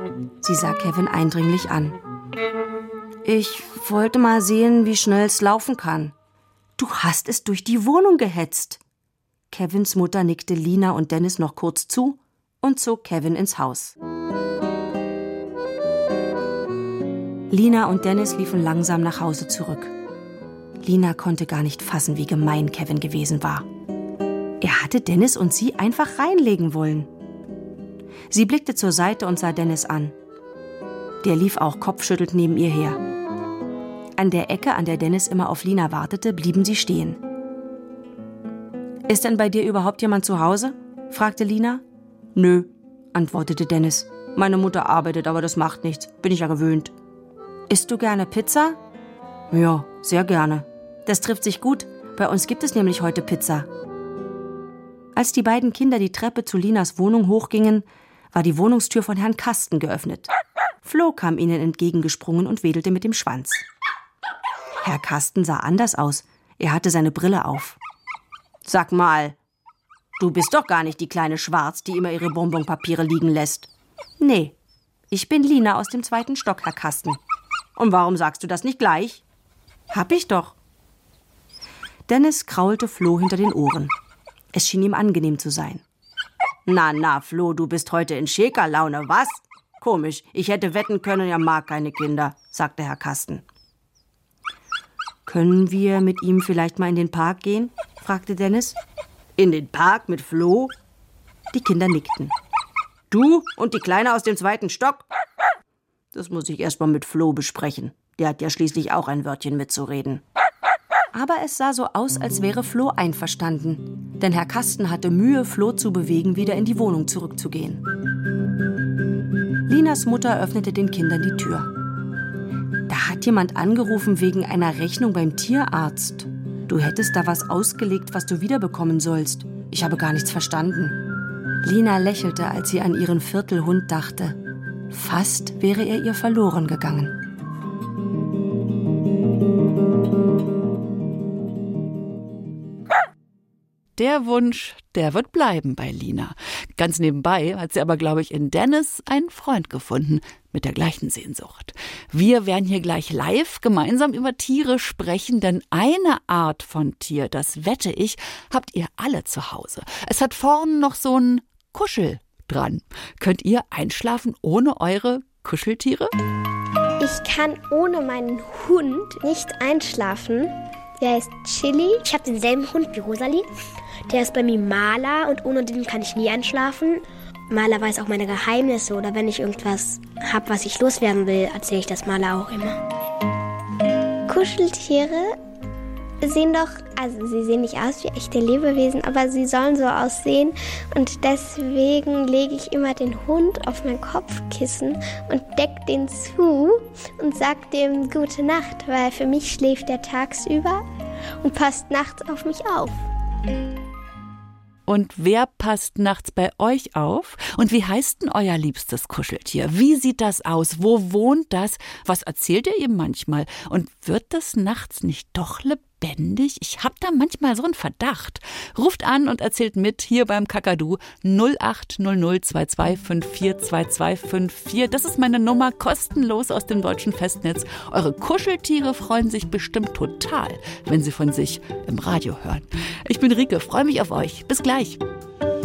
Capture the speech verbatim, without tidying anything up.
Sie sah Kevin eindringlich an. Ich wollte mal sehen, wie schnell es laufen kann. Du hast es durch die Wohnung gehetzt. Kevins Mutter nickte Lina und Dennis noch kurz zu und zog Kevin ins Haus. Lina und Dennis liefen langsam nach Hause zurück. Lina konnte gar nicht fassen, wie gemein Kevin gewesen war. Er hatte Dennis und sie einfach reinlegen wollen. Sie blickte zur Seite und sah Dennis an. Der lief auch kopfschüttelnd neben ihr her. An der Ecke, an der Dennis immer auf Lina wartete, blieben sie stehen. »Ist denn bei dir überhaupt jemand zu Hause?« fragte Lina. »Nö«, antwortete Dennis. »Meine Mutter arbeitet, aber das macht nichts. Bin ich ja gewöhnt.« »Isst du gerne Pizza?« »Ja, sehr gerne. Das trifft sich gut. Bei uns gibt es nämlich heute Pizza.« Als die beiden Kinder die Treppe zu Linas Wohnung hochgingen, war die Wohnungstür von Herrn Kasten geöffnet. Flo kam ihnen entgegengesprungen und wedelte mit dem Schwanz. Herr Kasten sah anders aus. Er hatte seine Brille auf. »Sag mal, du bist doch gar nicht die kleine Schwarz, die immer ihre Bonbonpapiere liegen lässt.« »Nee, ich bin Lina aus dem zweiten Stock, Herr Kasten.« »Und warum sagst du das nicht gleich?« »Hab ich doch.« Dennis kraulte Flo hinter den Ohren. Es schien ihm angenehm zu sein. »Na, na, Flo, du bist heute in Schäkerlaune, was? Komisch, ich hätte wetten können, er mag keine Kinder«, sagte Herr Kasten. »Können wir mit ihm vielleicht mal in den Park gehen?« fragte Dennis. »In den Park mit Flo?« Die Kinder nickten. »Du und die Kleine aus dem zweiten Stock?« »Das muss ich erst mal mit Flo besprechen. Der hat ja schließlich auch ein Wörtchen mitzureden.« Aber es sah so aus, als wäre Flo einverstanden. Denn Herr Kasten hatte Mühe, Flo zu bewegen, wieder in die Wohnung zurückzugehen. Linas Mutter öffnete den Kindern die Tür. »Da hat jemand angerufen wegen einer Rechnung beim Tierarzt. Du hättest da was ausgelegt, was du wiederbekommen sollst. Ich habe gar nichts verstanden.« Lina lächelte, als sie an ihren Viertelhund dachte. Fast wäre er ihr verloren gegangen. Der Wunsch, der wird bleiben bei Lina. Ganz nebenbei hat sie aber, glaube ich, in Dennis einen Freund gefunden mit der gleichen Sehnsucht. Wir werden hier gleich live gemeinsam über Tiere sprechen, denn eine Art von Tier, das wette ich, habt ihr alle zu Hause. Es hat vorne noch so ein Kuschel dran. Könnt ihr einschlafen ohne eure Kuscheltiere? Ich kann ohne meinen Hund nicht einschlafen. Der heißt Chili. Ich habe denselben Hund wie Rosalie. Der ist bei mir Maler und ohne den kann ich nie einschlafen. Maler weiß auch meine Geheimnisse oder wenn ich irgendwas habe, was ich loswerden will, erzähle ich das Maler auch immer. Kuscheltiere sehen doch, also sie sehen nicht aus wie echte Lebewesen, aber sie sollen so aussehen und deswegen lege ich immer den Hund auf mein Kopfkissen und decke den zu und sage dem gute Nacht, weil für mich schläft er tagsüber und passt nachts auf mich auf. Und wer passt nachts bei euch auf? Und wie heißt denn euer liebstes Kuscheltier? Wie sieht das aus? Wo wohnt das? Was erzählt ihr ihm manchmal? Und wird das nachts nicht doch lebendig? Ich habe da manchmal so einen Verdacht. Ruft an und erzählt mit hier beim Kakadu null acht null null zwei zwei fünf vier zwei zwei fünf vier. Das ist meine Nummer, kostenlos aus dem deutschen Festnetz. Eure Kuscheltiere freuen sich bestimmt total, wenn sie von sich im Radio hören. Ich bin Rike, freue mich auf euch. Bis gleich.